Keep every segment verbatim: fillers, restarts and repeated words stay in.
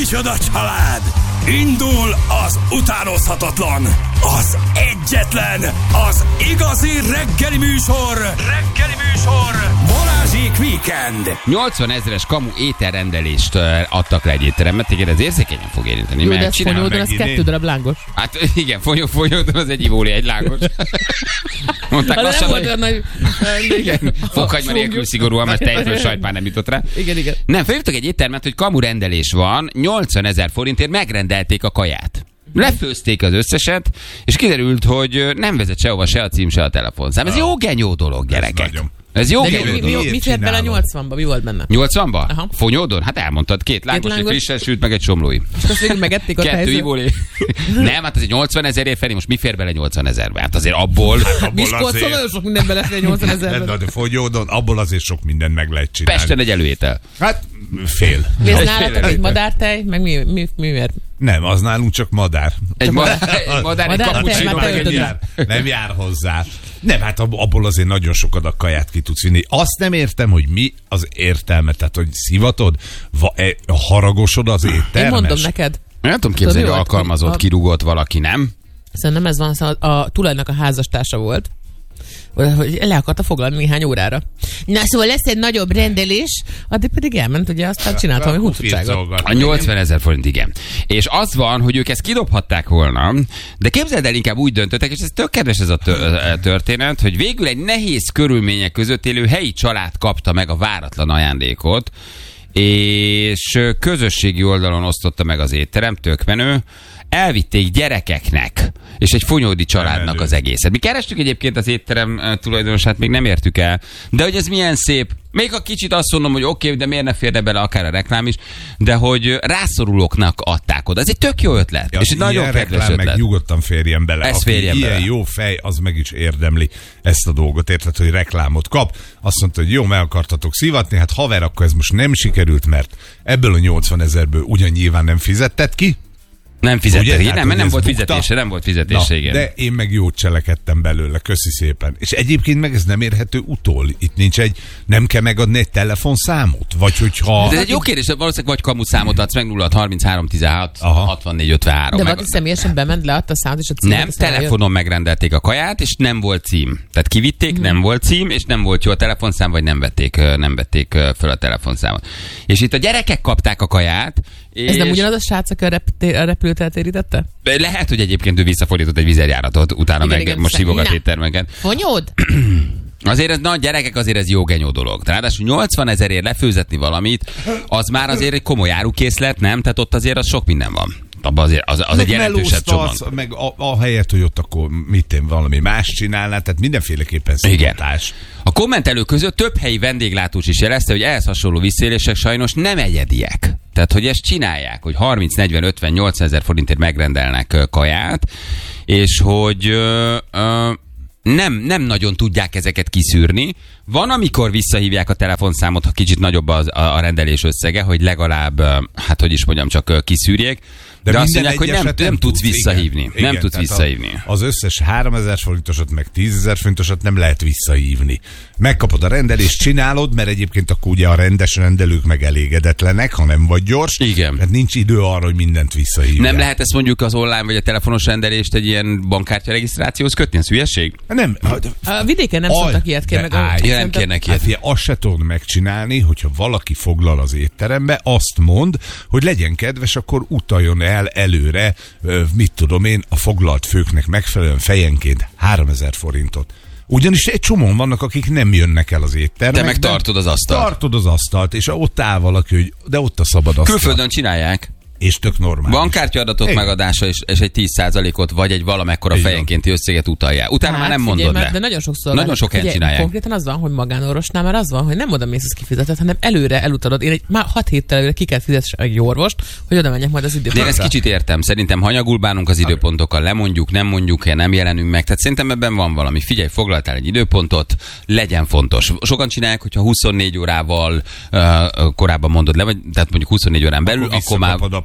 Micsoda család! Indul az utánozhatatlan, az egyetlen, az igazi reggeli műsor, reggeli műsor, Balázsék Weekend. nyolcvan ezeres kamu ételrendelést adtak le egy étteremben, téged ez érzékenyen fog érinteni. Jó, de ez fonyódon, az kettő darab lángos. Hát igen, fonyó, fonyódon az egy ivóli, egy lángos. Mondták lassan, hogy... Nagy... Igen, fokhagyma nélkül szigorúan, mert tejföl sajtpár nem jutott rá. Igen, igen. Nem, felírtak egy éttermet, hogy kamu rendelés van, nyolcvan ezer forintért megrendelték a kaját. Lefőzték az összeset, és kiderült, hogy nem vezet sehova se a cím, se a telefonszám. Ez jó genyó dolog, gyerekek. Ez, ez jó genyó mi, dolog. Mi, mi fért bele a nyolcvanba? Mi volt benne? nyolcvanba? Aha. Fonyódon? Hát elmondtad, két lángos, egy lángos. frissen sült, meg egy somlói. És azt végül megették a Kettő ivóli. Nem, hát ez egy nyolcvan ezerért felé, most mi fér bele nyolcvan ezerbe? Hát azért abból... Hát Miskolcon nagyon sok minden belefér nyolcvan ezerben. De Fogyódon, abból azért sok mindent meg lehet csinálni. Pesten egy előétel. Hát fél. Mi ez nálatok egy madártej? Meg mi, mi, mi miért? Nem, az nálunk csak madár. Egy madár, egy, madár, egy Madár, kapucsinó, madár, meg egy madár. jár. Nem jár hozzá. Nem, hát abból azért nagyon sokat a kaját ki tudsz vinni. Azt nem értem, hogy mi az értelme. Tehát, hogy szivatod, va, e, haragosod az éttermes. Én mondom neked. Nem tudom képzelni, hogy Tudod, alkalmazott, a- kirúgott valaki, nem? Szerintem ez van, szóval a, a tulajnak a házastársa volt, hogy le akarta foglalni néhány órára. Na, szóval lesz egy nagyobb rendelés, addig pedig elment, ugye aztán csinált valami huncutságot. A nyolcvan ezer forint, igen. És az van, hogy ők ezt kidobhatták volna, de képzeld el, inkább úgy döntöttek, és ez tök kedves ez a tö- történet, hogy végül egy nehéz körülmények között élő helyi család kapta meg a váratlan ajándékot, és közösségi oldalon osztotta meg az étterem, tök menő, elvitték gyerekeknek, és egy fonyódi családnak az egészet. Mi kerestük egyébként az étterem eh, tulajdonosát, még nem értük el, de hogy ez milyen szép. Még a kicsit azt mondom, hogy oké, okay, de miért ne férne bele akár a reklám is, de hogy rászorulóknak adták oda. Ez egy tök jó ötlet, Ja, és egy nagyon kedves reklám ötlet. meg nyugodtan férjen bele. Ez Aki férjen ilyen bele. jó fej, az meg is érdemli ezt a dolgot. Érted, hogy reklámot kap. Azt mondta, hogy jó, meg akartatok szivatni, hát haver, akkor ez most nem sikerült, mert ebből a nyolcvan ezerből ugyan nyilván nem fizetted ki. Nem fizettek, Ugye? nem, Tehát, mert hogy nem ez volt bukta. fizetése, nem volt fizetése, Na, igen. de én meg jót cselekedtem belőle, köszi szépen. És egyébként meg ez nem érhető utól. Itt nincs egy, nem kell megadni egy telefonszámot? Vagy hogyha... De ez egy jó kérdés, valószínűleg vagy kamuszámot adsz meg nulla hat harminchárom tizenhat Aha. hatvannégy ötvenhárom. De meg- valaki személyesen bement, leadta a számot, és a címet. Nem, aztán telefonon megrendelték a kaját, és nem volt cím. Tehát kivitték, Mhm. nem volt cím, és nem volt jó a telefonszám, vagy nem vették, ö, nem vették ö, föl a telefonszámot. És itt a gyerekek kapták a kaját, és Ez nem ugyanaz a srác, aki a, repté- a repülőt eltérítette? lehet, hogy egyébként ő visszafordított egy vizerjáratot, utána Igen, meg igen, most hívogat Na. éttermeket. Fonyód? Azért ez, na gyerekek, azért ez jó genyó dolog. Ráadásul nyolcvan ezerért lefőzetni valamit, az már azért egy komoly árukészlet, nem? Tehát ott azért az sok minden van. Abban azért az, az egy jelentősebb csomag. Meg a, a helyet, hogy ott akkor mit én valami más csinálnál, tehát mindenféleképpen szivatás. A kommentelő között több helyi vendéglátós is jelezte, hogy ehhez hasonló visszaélések sajnos nem egyediek. Tehát, hogy ezt csinálják, hogy harminc, negyven, ötven, nyolcvan ezer forintért megrendelnek ö, kaját, és hogy ö, ö, nem, nem nagyon tudják ezeket kiszűrni. Van, amikor visszahívják a telefonszámot, ha kicsit nagyobb az, a, a rendelés összege, hogy legalább, ö, hát hogy is mondjam, csak ö, kiszűrjék. De, de azt minden mondják, hogy nem, egyeset nem tudsz visszahívni. Igen, nem igen, tudsz tehát visszahívni. A, az összes háromezer forintosat, meg tízezer forintosat nem lehet visszahívni. Megkapod a rendelést, csinálod, mert egyébként akkor ugye a rendes rendelők meg elégedetlenek, ha nem vagy gyors. Igen. Tehát nincs idő arra, hogy mindent visszahívják. Nem lehet ezt mondjuk az online vagy a telefonos rendelést egy ilyen bankkártya regisztrációhoz kötni? Ez hülyeség? Nem. A vidéken nem Aj, szoktak ilyet kérni. de meg a- állj. Ja, nem szerintem- kérnek Hát ilyet. figyelj, azt se tudod megcsinálni, hogyha valaki foglal az étterembe, azt mond, hogy legyen kedves, akkor utaljon el előre, ö, mit tudom én, a foglalt főknek megfelelően fejenként háromezer forintot. Ugyanis egy csomóan vannak, akik nem jönnek el az éttermekbe. Te meg tartod az asztalt. Tartod az asztalt, és ott áll valaki, hogy de ott a szabad asztal. Külföldön csinálják. És tök normális. Bankkártyaadatok Igen. megadása és, és egy tíz százalékot vagy egy valamekkora Igen. fejenkénti összeget utalják. Utána már nem figyelj, mondod mert- le. De nagyon sokszor Nagyon van. sok helyen Figyelj, csinálják. Konkrétan az van, hogy magánorvosnál már az van, hogy nem oda mész, az kifizetett, hanem előre elutalod. Én egy már hat héttel előre ki kell fizetni egy orvost, hogy oda menjek majd az De én időpontra. ezt kicsit értem. Szerintem hanyagul bánunk az időpontokkal, lemondjuk, nem mondjuk, nem jelenünk meg. Tehát szerintem ebben van valami. Figyelj, foglaltál egy időpontot, legyen fontos. Sokan csinálják, hogyha huszonnégy órával uh, korábban mondod le, vagy tehát mondjuk huszonnégy órán belül, Akkor akkor, már visszakapod a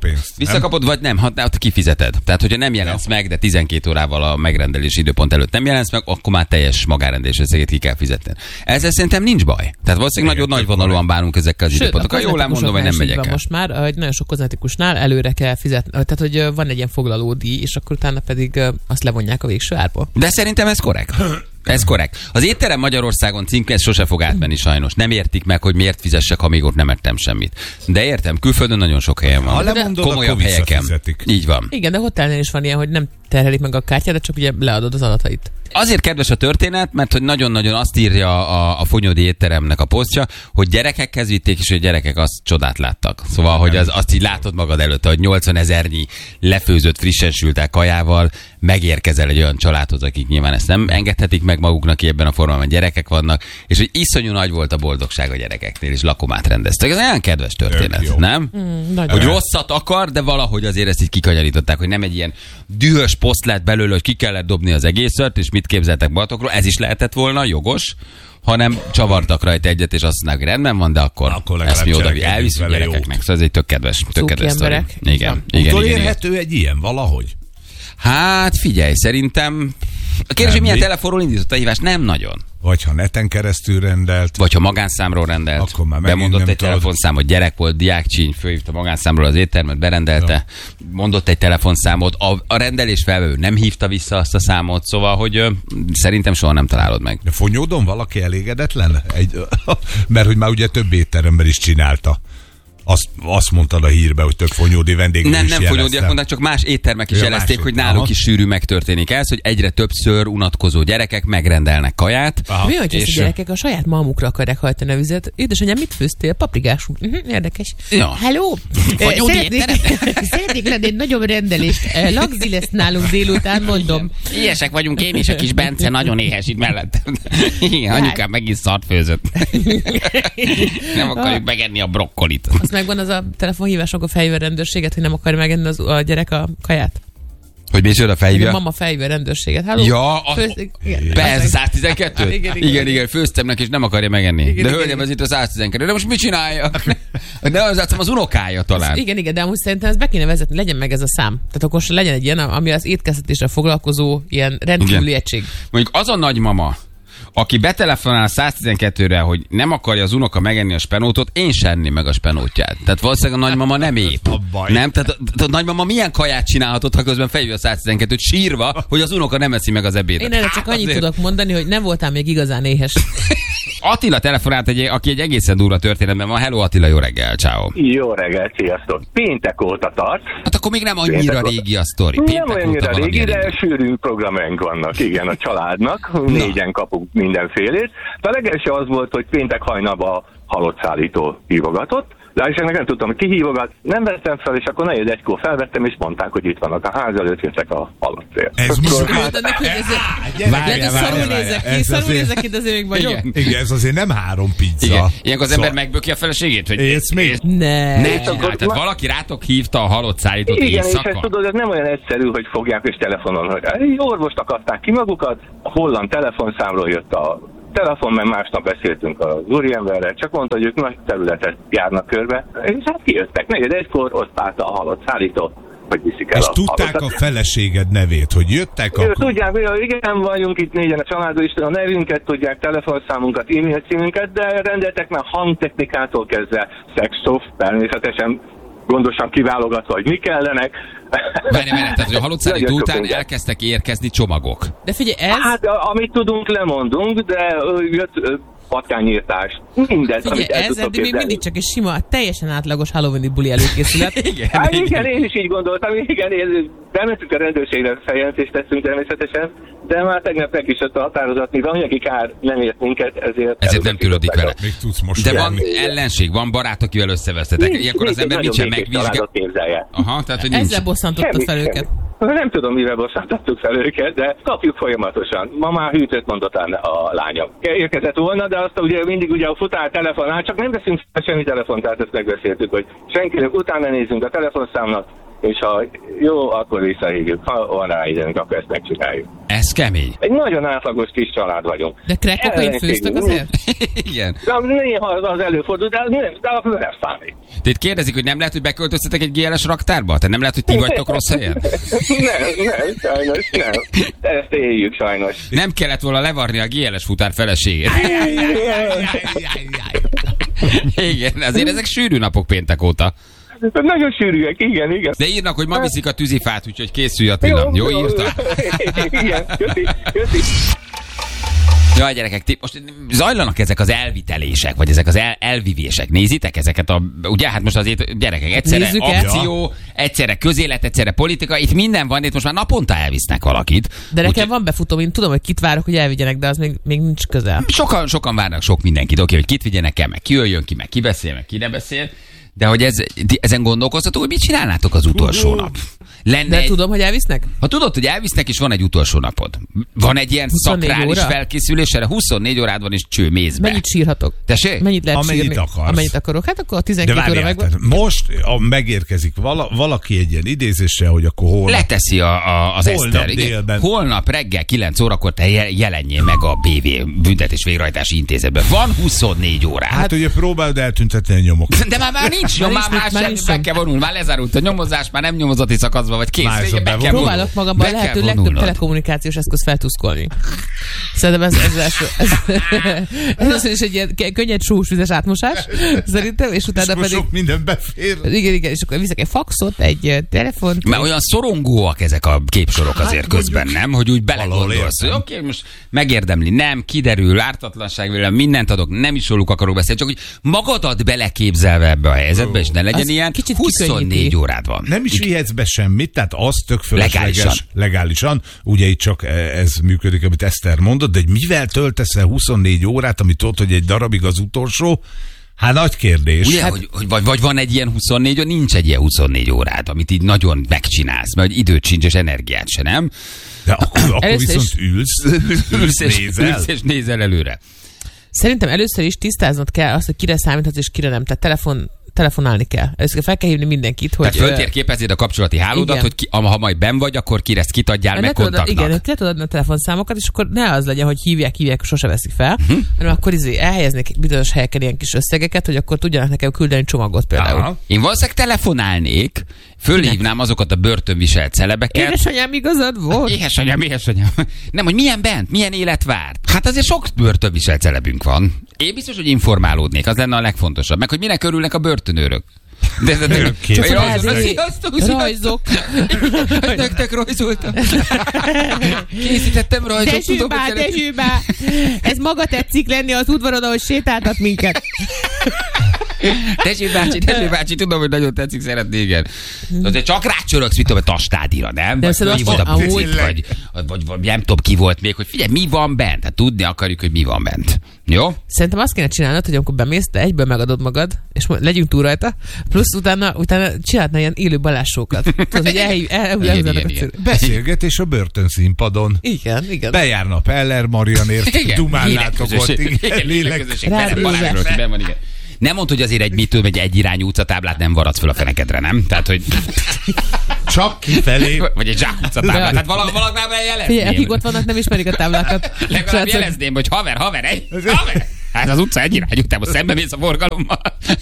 pénzt. Visszakapod, vagy nem, ha ott kifizeted. Tehát, hogyha nem jelensz meg, de tizenkét órával a megrendelési időpont előtt nem jelensz meg, akkor már teljes magánrendelés összeget ki kell fizetni. Ezzel szerintem nincs baj. Tehát valószínűleg nagyon nagy vonalúan bánunk ezekkel az időpontokkal. Jól mondom, hogy nem megyek el. Most már hogy nagyon sok kozmetikusnál előre kell fizetni. Tehát, hogy van egy ilyen foglalódíj, és akkor utána pedig azt levonják a végső árból. De szerintem ez korrekt. Ez korrekt. Az étterem Magyarországon címke sose fog átmenni sajnos. Nem értik meg, hogy miért fizessek, ha még ott nem ettem semmit. De értem, külföldön nagyon sok helyen van. Ha lemondod, komolyabb akkor helyeken. Így van. Igen, de hotelnél is van ilyen, hogy nem terhelik meg a kártyádat, csak ugye leadod az adatait. Azért kedves a történet, mert hogy nagyon-nagyon azt írja a, a Fonyódi étteremnek a posztja, hogy gyerekekhez vitték, és hogy gyerekek azt csodát láttak. Szóval, hogy az, azt így látod magad előtt, hogy nyolcvanezernyi lefőzött, frissen sült el kajával megérkezel egy olyan családhoz, akik nyilván ezt nem engedhetik meg maguknak, ki ebben a formában gyerekek vannak, és hogy iszonyú nagy volt a boldogság a gyerekeknél, és lakomát rendeztek. Ez olyan kedves történet, nem? Mm, hogy rosszat akar, de valahogy azért ezt így kikanyarították, hogy nem egy ilyen dühös poszt lett belőle, hogy ki kellett dobni az egészet, és mit képzeltek magatokról, ez is lehetett volna, jogos, hanem csavartak rajta egyet, és azt mondták, hogy rendben van, de akkor, akkor ezt mi oda elviszünk gyerekeknek. Szóval ez egy tök kedves, tök kedves sztori. Igen, igen, igen, érhető egy ilyen valahogy? Hát figyelj, szerintem a kérdés, hogy milyen telefonról indított a hívást? Nem nagyon. Vagy ha neten keresztül rendelt. Vagy ha magánszámról rendelt. Akkor már bemondott egy tudod. telefonszámot, gyerek volt, diákcsíny, fölhívta magánszámról az éttermet, berendelte, ja. mondott egy telefonszámot, a, a rendelés felvevő nem hívta vissza azt a számot, szóval, hogy ö, szerintem soha nem találod meg. De Fonyódon valaki elégedetlen? Egy, mert hogy már ugye több étteremben is csinálta. Azt, azt mondtad a hírbe, hogy több fonyódi vendég Nem, is nem fonyódiak mondták, csak más éttermek is ja, jelezték, másik. hogy náluk Aha. is sűrű megtörténik ez, hogy egyre többször unatkozó gyerekek megrendelnek kaját. Aha. Mi, hogy és... a gyerekek a saját malmukra akarják hajtani a vizet? Édesanyám, mit főztél? Paprikás. Uh-huh, érdekes. Ja. Hello! Szeretnék, szeretnék lenni egy nagyobb rendelést. Lagzi lesz nálunk délután, mondom. Ilyesek vagyunk, én is, a kis Bence nagyon éhes itt mellettem. Igen, anyukám megint szart főzött. Nem akarjuk megenni a brokkolit. Azt megvan az a telefonhívások a fejvel rendőrséget, hogy nem akar megenni az, a gyerek a kaját? Hogy micsoda fejvja? A mama fejvel rendőrséget. Halló? Ja, a... persze, száz tizenkettő? Igen, igen, igen, igen, főztem neki, és nem akarja megenni. Igen, de igen, hölgyem, ez itt a száz tizenkettő. De most mit csinálja? De az, az unokája talán. Igen, igen, de amúgy szerintem ezt be kéne vezetni, legyen meg ez a szám. Tehát akkor legyen egy ilyen, ami az étkeztetésre foglalkozó ilyen rendkívüli egység. Mondjuk az a nagymama, aki betelefonál a száz tizenkettőre, hogy nem akarja az unoka megenni a spenótot, én sem enném meg a spenótját. Tehát valószínűleg a nagymama nem ép. Nem? Tehát a, a nagymama milyen kaját csinálhatott, ha közben fejvő a száz tizenkettőt sírva, hogy az unoka nem eszi meg az ebédet. Én erre csak annyit azért tudok mondani, hogy nem voltál még igazán éhes. Attila telefonált, egy, aki egy egészen durva történetben van. Hello Attila, jó reggel, ciao. Jó reggel, sziasztok. Péntek óta tart. Hát akkor még nem annyira Péntek régi a sztori. Nem annyira régi, de sűrű programjaink vannak, igen, a családnak. Négyen kapunk mindenfélét. De a legelső az volt, hogy péntek hajnalban halott szállító hívogatott. De és nem tudtam, hogy ki hívogat. Nem vettem fel, és akkor negyed egykor felvettem, és mondták, hogy itt vannak a ház előtt, jöttek a halott cél. Ez most mondanak, hogy ez lehet, hogy szarul nézek ki, szarul nézek ki, de azért még vagyok. Igen, igen, ez azért nem három pizza. Igen. Ilyenkor az ember megböki a feleségét, hogy ész még? Ne. Ne csinálj, tehát valaki rátok hívta a halott szállítót igen, éjszaka. és ezt tudod, ez nem olyan egyszerű, hogy fogják és telefonon, hogy egy orvost akadták ki magukat, a holland telefonszámról jött a telefon, mert másnap beszéltünk az úriemberrel, csak mondta, hogy ők nagy területet járnak körbe, és hát kijöttek. Negyed egykor ott állt a halott szállító, hogy viszik el és a tudták halottat. a feleséged nevét, hogy jöttek Ő, akkor... Tudják, hogy igen, vagyunk itt négyen a családban, is a nevünket tudják, telefonszámunkat, e-mail címünket, de rendeltek már hangtechnikától kezdve szexszoft, természetesen gondosan kiválogatva, hogy mi kellenek. Várj, várj, tehát, hogy a halott szállító után elkezdtek érkezni csomagok. De figyelj, ez... Hát, amit tudunk, lemondunk, de jött patkányírtás, mindent, Figyelj, amit el ez tudtok eddig még képzelni. mindig csak egy sima, teljesen átlagos Halloween-i buli előkészület. Igen, Hát igen, én is így gondoltam, igen, én bementünk a rendőrségre, feljelentést tettünk természetesen, de már tegnap meg is jött a határozat, mivel anyagi kár nem ért minket, ezért... Ezért nem különdik vele. Még tudsz most De van járni. ellenség, van barát, akivel összevesztetek. Nincs, Ilyenkor az nincs, ember egy mit sem nagyon békés megvizsgál. családot képzelje. Aha, tehát hogy nincs. Ezzel bosszantotta Semmi, fel semmi. őket. Nem tudom, mivel bosszantottuk fel őket, de kapjuk folyamatosan. Ma már hűtőt mondott a lányom. Érkezett volna, de azt ugye mindig ugye a futár telefonál, csak nem veszünk fel semmi telefont, tehát ezt megbeszéltük, hogy senkinek utána nézzünk a telefonszámnak, és ha jó, akkor visszahívjuk. Ha van rá időnk, akkor ezt megcsináljuk. Ez kemény. Egy nagyon átlagos kis család vagyunk. De crack kokain főztek azért? Igen. De néha az előfordul, de, nem, de az nem számít. Tehát kérdezik, hogy nem lehet, hogy beköltöztetek egy gé el es raktárba? Tehát nem lehet, hogy ti vagytok rossz helyen? Nem, nem, sajnos nem. Ezt éljük sajnos. Nem kellett volna levarni a gé el es futár feleségét. Igen, azért ezek sűrű napok péntek óta. Nagyon sűrűek, igen, igen. De írnak, hogy ma viszik a tűzifát, úgyhogy készülj Attila. Jó, jó, jó írta? Igen, köszi, köszi. Jaj, gyerekek, ti, most zajlanak ezek az elvitelések, vagy ezek az el, elvivések. Nézitek ezeket a... Ugye, hát most azért, gyerekek, egyszerre Nézzük akció, el. egyszerre közélet, egyszerre politika, itt minden van, itt most már naponta elvisznek valakit. De nekem Úgy, van befutóm, én tudom, hogy kit várok, hogy elvigyenek, de az még, még nincs közel. Sokan, sokan várnak sok mindenkit, oké, hogy kit vigyenek el, meg ki jöjjön ki, meg ki beszél, meg ki ne beszél. De hogy ez, ezen gondolkoztatok, hogy mit csinálnátok az utolsó nap? Lenne De egy... tudom, hogy elvisznek? Ha tudod, hogy elvisznek, és van egy utolsó napod. Van egy ilyen szakrális óra? felkészülés, erre huszonnégy órád van, és cső mész be. Mennyit sírhatok? Tessék? Mennyit lehet Amennyit sírni? akarsz. Amennyit akarok. Hát akkor a De tizenkét óra várjál, megvan. tehát most a, megérkezik vala, valaki egy ilyen idézésre, hogy akkor holnap. Leteszi a, a, az Holnap Eszter. Igen. délben. Holnap reggel kilenc órakor te je- jelenjél meg a bé vé Büntetés Végrehajtási Intézetben. Van huszonnégy órád. Hát ugye próbáld eltüntetni a nyomokat. De már, már nincs nyom, már, nincs már, mit, már sem, nincs be sem. kell vonulni, már lezárult a nyomozás, már nem nyomozati szakaszban vagy kész. Már Vége, be be van. kell vonulni. Próbálok magamban Be a lehető kell legtöbb vonulnod. telekommunikációs eszköz feltuszkolni. Szerintem ez, ez, ez, ez, ez is egy ilyen könnyed sós vizes átmosás, szerintem, és utána Akkor pedig... sok minden befér. Igen, igen, és akkor viszek egy faxot, egy eh, telefont. Mert olyan szorongóak ezek a képsorok azért Hát, közben, nem? Hogy úgy valahol belegondolsz, hogy értem. oké, okay, most megérdemli, nem, kiderül, ártatlanság vélem, mindent adok, nem is róluk akarok beszélni, csak hogy magadat beleképzelve ebbe a helyzetbe, és ne legyen Az ilyen, kicsit huszonnégy kikönnyíti. órád van. Nem is vihetsz be semmit, tehát az tök fölösleges. Legálisan. Legálisan. Ugye itt csak ez működik, amit Eszter mondott, de hogy mivel töltesz el huszonnégy órát, amit tudod, hogy egy darabig az utolsó, hát nagy kérdés. Ugye, Hát, hogy, hogy vagy, vagy van egy ilyen huszonnégy, vagy nincs egy ilyen huszonnégy órád, amit így nagyon megcsinálsz, mert időt sincs, és energiát se, nem? de akkor, akkor Először viszont is- ülsz, Ülsz és, nézel. ülsz és nézel előre. Szerintem először is tisztáznod kell azt, hogy kire számíthatsz és kire nem. Tehát telefon, telefonálni kell. Először fel kell hívni mindenkit, hogy... Tehát föltérképezed a kapcsolati hálódat, igen. hogy ki, ha majd benn vagy, akkor ki ezt kitadjál meg le tudod, kontaktnak. igen, le tudod adni a telefonszámokat, és akkor ne az legyen, hogy hívják, hívják, sose veszik fel, Mhm. uh-huh. hanem akkor izé elhelyeznék bizonyos helyeken ilyen kis összegeket, hogy akkor tudjanak nekem küldeni csomagot például. Aha. Én valószínűleg telefonálnék, fölhívnám azokat a börtönviselt celebeket. Édesanyám, igazad volt? Éhesanyám, éhesanyám. Nem, hogy milyen bent, milyen élet várt. Hát azért sok börtönviselt celebünk van. Én biztos, hogy informálódnék, az lenne a legfontosabb. Meg, hogy minek örülnek a börtönőrök. De, de, de, de, Csak de, lehet, hogy sziasztok, sziasztok. Rajzok. Hogy nektek rajzoltam. Készítettem rajzot. tudom, Dezsőbá, hogy szeretnék. Dezsőbá! Ez maga tetszik lenni az udvaron, ahogy sétáltat minket. Dezső bácsi, Dezső bácsi, tudom, hogy nagyon tetszik, szeretné, igen. Azért csak rácsörögsz, mit tudom, a tastádira, nem? De Vagy szerintem fölhívod azt- a amúgy- buszit, vagy, vagy, vagy, vagy nem tudom, ki volt még, hogy figyelj, mi van bent? Hát tudni akarjuk, hogy mi van bent. Jó? Szerintem azt kéne csinálnod, hogy amikor bemész, te egyből megadod magad, és mo- legyünk túl rajta, plusz utána, utána csinálhatna ilyen élő balásókat. Tudod, hogy elhív, el, el, Igen, elhívnának igen, a igen. cél- Beszélgetés a börtönszínpadon. Igen, igen. Bejárna Peller Marianért, dumálnátok ott. Igen, lélek. Lélekközösség. Rádió Balázs vers. Rossi, benn van, igen. Nem mondd, hogy azért egy mit tudom, egy egyirányú utcatáblát nem varadsz föl a fenekedre, nem? Tehát, hogy... Csak kifelé. Vagy egy zsák utcatáblát. Tehát vala- valakivel Figyelj, jelezném. akik ott vannak, nem ismerik a táblákat. Legalább Srácok, jelezném, hogy haver, haver, egy, haver. Hát az utca egy irányú, te most szembe mész a forgalommal.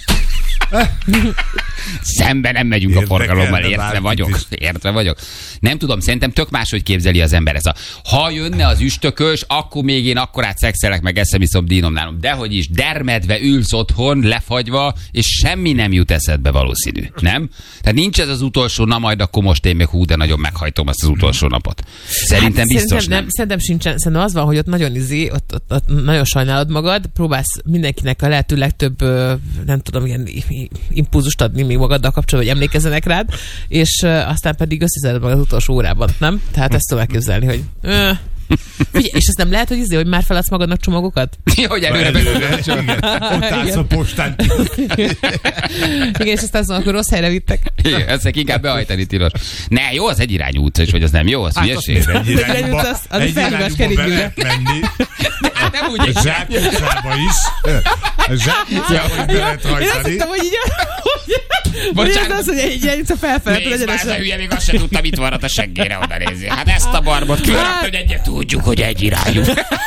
Szembe nem megyünk a Érdekelne forgalommal, értve bárkit vagyok. is. Értve vagyok. Nem tudom, szerintem tök máshogy képzeli az ember ez a... Ha jönne az üstökös, akkor még én akkorát szexelek, meg eszem iszom dínom nálam. Dehogy is, dermedve ülsz otthon, lefagyva, és semmi nem jut eszedbe valószínű. Nem? Tehát nincs ez az utolsó, na majd akkor most én még hú, de nagyon meghajtom azt az utolsó napot. Szerintem biztos szerintem, nem. nem. Szerintem sincsen. Szerintem az van, hogy ott nagyon izé, ott, ott, ott nagyon sajnálod magad, próbálsz mindenkinek a lehető legtöbb, ö, nem tudom, ilyen i- i- impulzust adni még magaddal kapcsolatban, hogy emlékezzenek rád, és ö, aztán pedig összeszeded magad az utolsó órában, nem? Tehát ezt tudom elképzelni, hogy... Ö, figyelj, és azt nem lehet, hogy izé, hogy már feladsz magadnak csomagokat? Hogy előre Előre, beszélünk. igen. Ott állsz a postán. Igen, és aztán azon, akkor rossz helyre vittek. Igen, ezt inkább behajtani tilos. Ne, jó, az egy irányú utca is, vagy az nem jó, az Hát azt hülyeség. miért egy De irányba, az- az a egy felhívás irányba be kerékműre. lehet menni. Hát nem úgy A Zsák utcába is. A Zsák utcába is be lehet Én azt hajtani. hittem, hogy így... hogy- Bocsánat. Az, hogy egy ilyen felfelé. Nézd már, ez a hülye még azt se tudta, mit varrat a seggére, oda nézi. Hát ezt a barbot különböző, hogy egyet tudjuk, hogy egy irányú.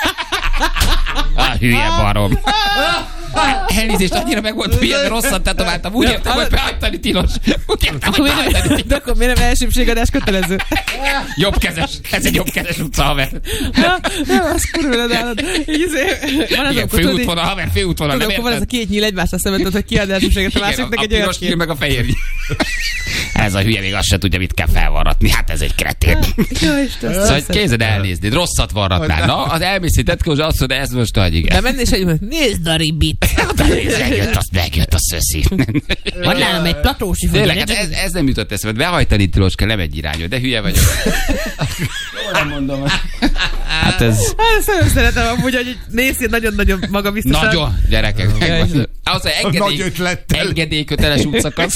A hülye barom. Elnézést, annyira meg volt, hogy ilyen rosszat tetováltam. Úgy értem, hogy beállítani tilos. Úgy értem, hogy beállítani tilos. De akkor miért nem elsőbségadás kötelező? Jobbkezes. Ez egy jobbkezes utca, haver. Nem, az kurva állad. Igen, főútvonal, haver, főútvonal. Tudom, akkor van ez a két nyíl egymásra szemet, hogy ki ad elsőbséget a másiknak egy olyan piros nyíl meg a fehér nyíl. Ez a hülye még azt se tudja, mit kell felvarratni. Hát ez egy kretén. Szóval kézed elnézni. Rosszat varratnál. Na, az elmészít tetkós azt mondja, ez most nagy, igen. De menni és egy nézd a ribit. Megjött, az megjött a szöszi. Van nálam egy platósi fogy. Tényleg, hát ez, ez nem jutott eszembe. Behajtani tilos kell, nem egy irányú, de hülye vagyok. Jól mondom. Hát ez... Hát ezt nagyon szeretem amúgy, hogy nézd nagyon-nagyon magabiztosan. Nagyon, gyerekek. Az nagy ötlettel. engedélyköteles útszakasz.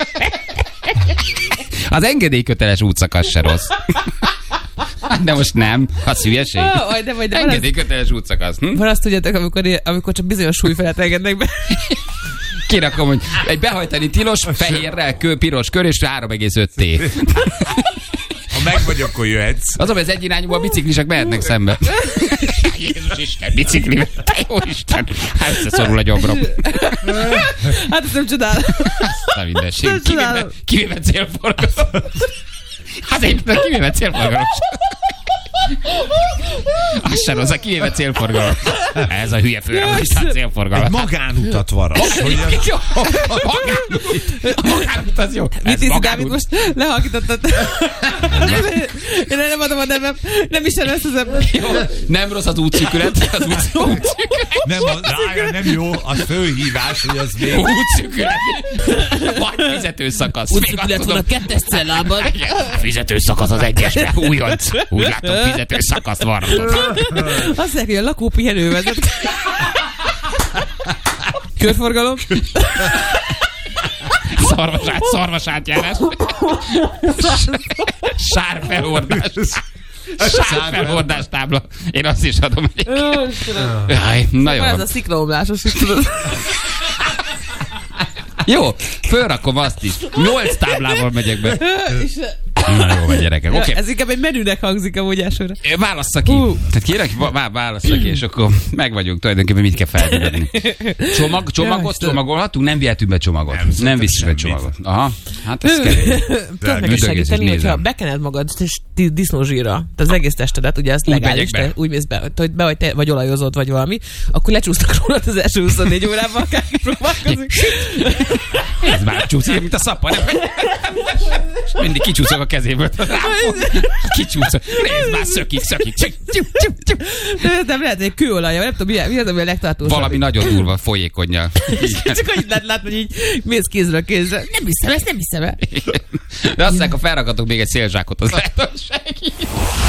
Az engedélyköteles útszakasz se rossz. De most nem, az hülyeség. Oh, de majd, de engedélyköteles útszakasz. Hm? Van azt tudjátok, amikor, amikor csak bizonyos súly felett engednek be. Kirakom, hogy egy behajtani tilos, fehérrel, kő, piros kör és három egész öt té. Ha meg vagy, akkor jöhetsz. Az, hogy az egyirányúban a biciklisek mehetnek szembe. Jézus Isten, bicikli, te jó Isten. Hát összeszorul a gyomrom. Hát ezt nem csodálom. Aztán mindenség. Kivéve, kivéve célforgalom. Hát egyébként kivéve célforgalom. Az sem rossz, a kivéve célforgalom. Ez a hülye főrendben célforgalom. Egy magánutat varat. A magánut az jó. Mit hiszi, Dávid, most lehalkítottad? Én nem adom a nevem. Nem is ezt az ember. Nem rossz az útszűkület. Az útszűkület. Nem, rája, nem jó. A főhívás, hogy az még... Útszűkület. Vagy fizetőszakasz. Útszűkület van a kettes cellában. Fizetőszakasz az egyesben. Újonc. Úgy látom, fizetőszakaszt varratott. Azt mondják, hogy a lakópihenő vezet. Körforgalom. Szarvasát, szarvasátjárás. Sárfelhordás. Sárfelhordás tábla. Én azt is adom. Jaj, na jó. Ez a sziklaomlásos is tudod. Jó, fölrakom azt is. Nyolc táblával megyek be. Na jó vagy, gyerekek. Okay. Ez inkább egy menünek hangzik amúgy elsőre. Válassza ki. Uh. Tehát kérek, vá- válassza ki, és akkor meg vagyunk tulajdonképpen, mit kell feltenni. Csomag, csomagot csomagolhatunk? Nem vihetünk be csomagot. Nem, nem viszünk be csomagot. Aha, hát ez kell. Tudod meg is segíteni, hogyha bekened magad disznózsírra, tehát az egész testedet, ugye ez legális, te úgy mész be, hogy be vagy, te, vagy olajozod, vagy valami, akkor lecsúsztak rólad az első huszonnégy órában, akárki próbálkozik. Ez már csúszik, mint a szappa, nem? Mindig kicsúszok a kezéből. Kicsúszok. Nézd már, szökik, szökik. De nem lehet, hogy kőolajja, nem tudom, mi az, ami a legtartósabb. Valami nagyon durva, folyékonnyal. Csak hogy lehet látni, hogy így mész kézről kézre. Nem hiszem, ezt nem hiszem el. De azt mondják, ha felrakatok még egy szélzsákot, az lehet, hogy segít.